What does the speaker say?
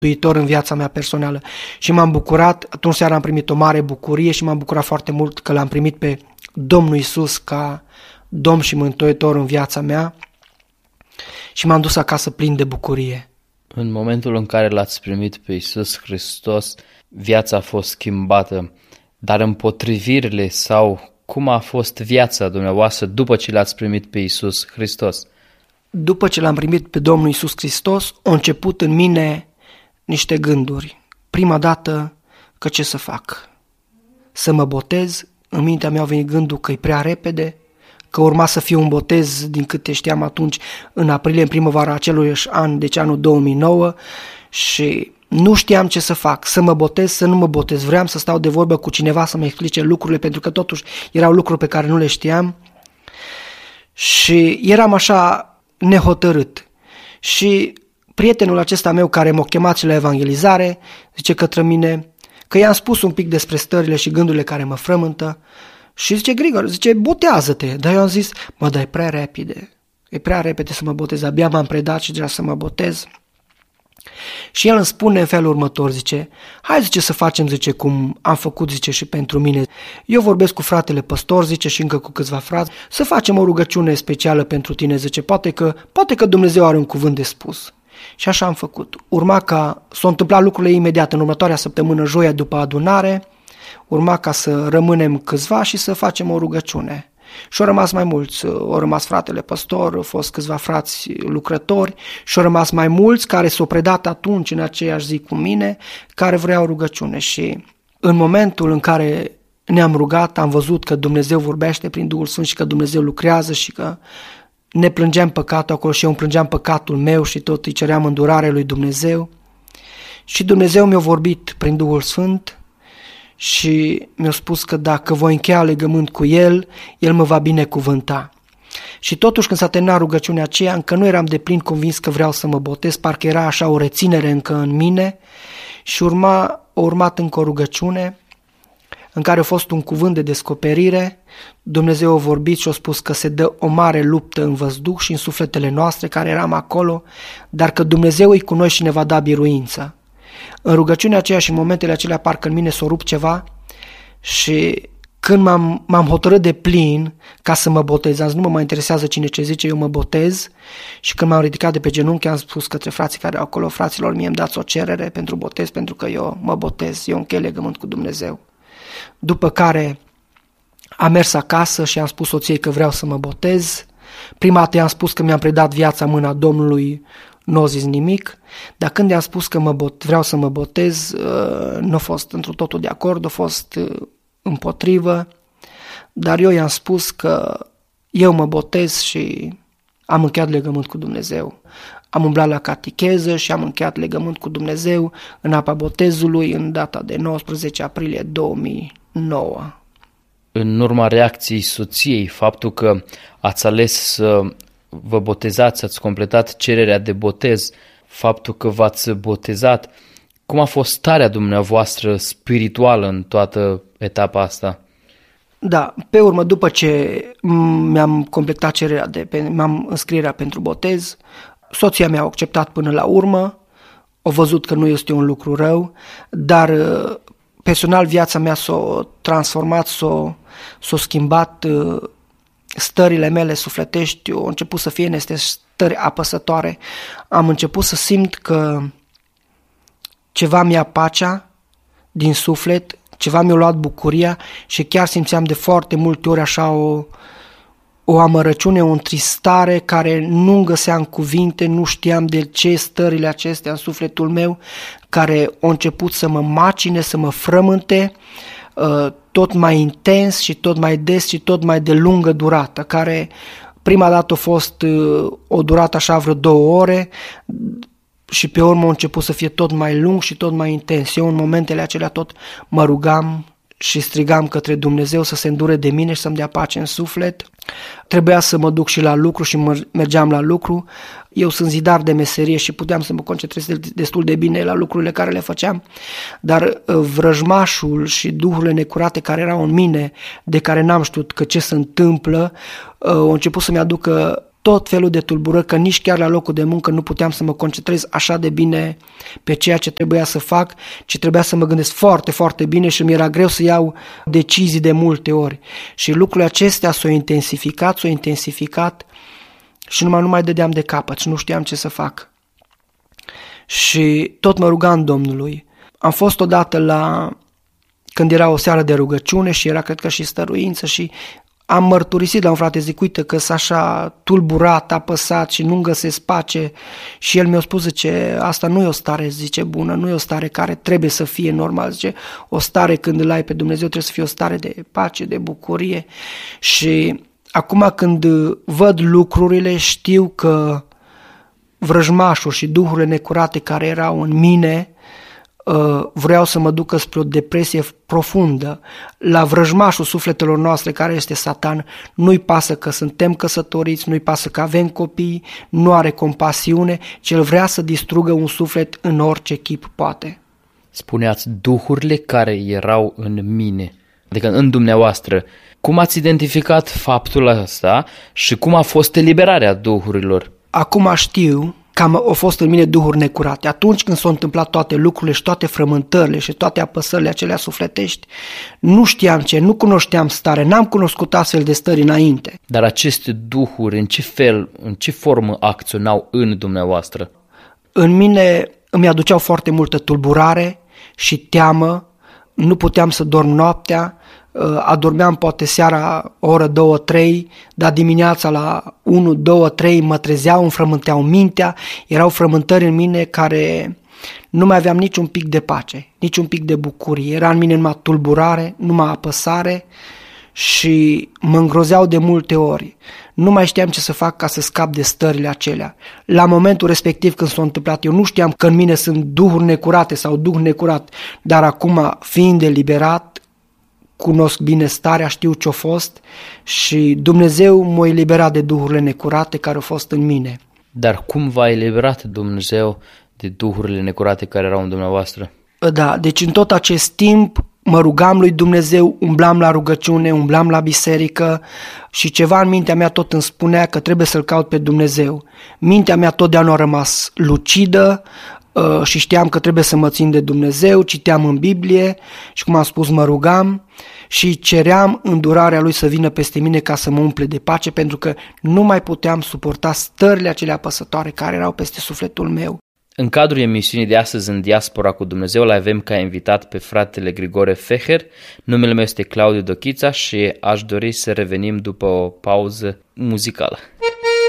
mântuitor în viața mea personală. Și m-am bucurat, atunci seara am primit o mare bucurie și m-am bucurat foarte mult că l-am primit pe Domnul Iisus ca Domn și Mântuitor în viața mea și m-am dus acasă plin de bucurie. În momentul în care l-ați primit pe Iisus Hristos, viața a fost schimbată, dar împotrivirile sau cum a fost viața dumneavoastră după ce l-ați primit pe Iisus Hristos? După ce l-am primit pe Domnul Iisus Hristos, au început în mine niște gânduri. Prima dată că ce să fac? Să mă botez? În mintea mea a venit gândul că e prea repede, că urma să fie un botez, din câte știam atunci, în aprilie, în primăvara acelui an, deci anul 2009, și nu știam ce să fac, să mă botez, să nu mă botez. Vreau să stau de vorbă cu cineva să mă explice lucrurile, pentru că totuși erau lucruri pe care nu le știam și eram așa nehotărât. Și prietenul acesta meu care m-a chemat și la evangelizare zice către mine că i-am spus un pic despre stările și gândurile care mă frământă și zice, Grigor, zice, botează-te. Dar eu am zis, dar e prea repede. E prea repede să mă botez. Abia m-am predat și deja să mă botez. Și el îmi spune în felul următor, zice, hai, zice, să facem, zice, cum am făcut, zice, și pentru mine. Eu vorbesc cu fratele păstor, zice, și încă cu câțiva frați, să facem o rugăciune specială pentru tine, zice, poate că Dumnezeu are un cuvânt de spus. Și așa am făcut. Urma ca, s-au întâmplat lucrurile imediat, în următoarea săptămână, joia după adunare, urma ca să rămânem câțiva și să facem o rugăciune. Și au rămas mai mulți, au rămas fratele păstor, au fost câțiva frați lucrători și au rămas mai mulți care s-au predat atunci în aceeași zi cu mine, care vreau rugăciune. Și în momentul în care ne-am rugat, am văzut că Dumnezeu vorbește prin Duhul Sfânt și că Dumnezeu lucrează și că ne plângeam păcatul acolo și eu îmi plângeam păcatul meu și tot îi ceream îndurare lui Dumnezeu. Și Dumnezeu mi-a vorbit prin Duhul Sfânt și mi-a spus că dacă voi încheia legământ cu El, El mă va binecuvânta. Și totuși când s-a terminat rugăciunea aceea, încă nu eram deplin convins că vreau să mă botez, parcă era așa o reținere încă în mine și a urmat încă o rugăciune în care a fost un cuvânt de descoperire. Dumnezeu a vorbit și a spus că se dă o mare luptă în văzduh și în sufletele noastre care eram acolo, dar că Dumnezeu e cu noi și ne va da biruință. În rugăciunea aceea și în momentele acelea parcă în mine s-a rupt ceva și când m-am hotărât de plin ca să mă botez, am zis, nu mă mai interesează cine ce zice, eu mă botez. Și când m-am ridicat de pe genunchi am spus către frații care erau acolo, fraților, mie îmi dați o cerere pentru botez, pentru că eu mă botez, eu închei legământ cu Dumnezeu. După care am mers acasă și am spus soției că vreau să mă botez. Prima dată i-am spus că mi-am predat viața în mâna Domnului, nu a zis nimic, dar când i-am spus că vreau să mă botez, nu a fost întru totul de acord, a fost împotrivă, dar eu i-am spus că eu mă botez și am încheiat legământ cu Dumnezeu. Am umblat la catecheză și am încheiat legământ cu Dumnezeu în apa botezului în data de 19 aprilie 2009. În urma reacției soției, faptul că ați ales să vă botezați, ați completat cererea de botez, faptul că v-ați botezat, cum a fost starea dumneavoastră spirituală în toată etapa asta? Da, pe urmă, după ce mi-am completat cererea m-am înscrierea pentru botez, soția mea a acceptat până la urmă, a văzut că nu este un lucru rău, dar personal viața mea s-a transformat, s-a schimbat, stările mele sufletești au început să fie niște stări apăsătoare. Am început să simt că ceva mi-a pacea din suflet, ceva mi-a luat bucuria și chiar simțeam de foarte multe ori așa o amărăciune, o întristare care nu găseam cuvinte, nu știam de ce stările acestea în sufletul meu, care au început să mă macine, să mă frământe, tot mai intens și tot mai des și tot mai de lungă durată, care prima dată a fost o durată așa vreo 2 ore și pe urmă a început să fie tot mai lung și tot mai intens. Eu în momentele acelea tot mă rugam și strigam către Dumnezeu să se îndure de mine și să-mi dea pace în suflet. Trebuia să mă duc și la lucru și mergeam la lucru. Eu sunt zidar de meserie și puteam să mă concentrez destul de bine la lucrurile care le făceam, dar vrăjmașul și duhurile necurate care erau în mine, de care n-am știut că ce se întâmplă, au început să-mi aducă tot felul de tulburări, că nici chiar la locul de muncă nu puteam să mă concentrez așa de bine pe ceea ce trebuia să fac, ci trebuia să mă gândesc foarte, foarte bine și mi era greu să iau decizii de multe ori. Și lucrurile acestea s-au intensificat și nu mai dădeam de capăt și nu știam ce să fac. Și tot mă rugam Domnului. Am fost odată când era o seară de rugăciune și era, cred că, și stăruință și am mărturisit la un frate, zic, uite că sunt așa tulburat, apăsat și nu-mi găsesc pace. Și el mi-a spus, zice, asta nu e o stare, zice, bună, nu e o stare care trebuie să fie normal, zice, o stare când îl ai pe Dumnezeu trebuie să fie o stare de pace, de bucurie. Și acum când văd lucrurile, știu că vrăjmașul și duhurile necurate care erau în mine vreau să mă ducă spre o depresie profundă. La vrăjmașul sufletelor noastre, care este Satan, nu-i pasă că suntem căsătoriți, nu-i pasă că avem copii, nu are compasiune, ci el vrea să distrugă un suflet în orice chip poate. Spuneați duhurile care erau în mine, adică în dumneavoastră. Cum ați identificat faptul ăsta și cum a fost eliberarea duhurilor? Acum știu că au fost în mine duhuri necurate. Atunci când s-au întâmplat toate lucrurile și toate frământările și toate apăsările acelea sufletești, nu știam ce, nu cunoșteam stare, n-am cunoscut astfel de stări înainte. Dar aceste duhuri, în ce fel, în ce formă acționau în dumneavoastră? În mine îmi aduceau foarte multă tulburare și teamă, nu puteam să dorm noaptea, adormeam poate seara o oră, 2, 3, dar dimineața la 1, 2, 3 mă trezeau, îmi frământeau mintea, erau frământări în mine care nu mai aveam niciun pic de pace, niciun pic de bucurie, era în mine numai tulburare, numai apăsare și mă îngrozeau de multe ori. Nu mai știam ce să fac ca să scap de stările acelea. La momentul respectiv când s-a întâmplat, eu nu știam că în mine sunt duhuri necurate sau duh necurat, dar acum, fiind eliberat, cunosc bine starea, știu ce-a fost și Dumnezeu m-a eliberat de duhurile necurate care au fost în mine. Dar cum v-a eliberat Dumnezeu de duhurile necurate care erau în dumneavoastră? Da, deci în tot acest timp mă rugam lui Dumnezeu, umblam la rugăciune, umblam la biserică și ceva în mintea mea tot îmi spunea că trebuie să-L caut pe Dumnezeu. Mintea mea totdeauna a rămas lucidă și știam că trebuie să mă țin de Dumnezeu, citeam în Biblie și, cum am spus, mă rugam și ceream îndurarea Lui să vină peste mine ca să mă umple de pace, pentru că nu mai puteam suporta stările acelea apăsătoare care erau peste sufletul meu. În cadrul emisiunii de astăzi, În Diaspora cu Dumnezeu, îl avem ca invitat pe fratele Grigore Feher. Numele meu este Claudiu Dochița și aș dori să revenim după o pauză muzicală.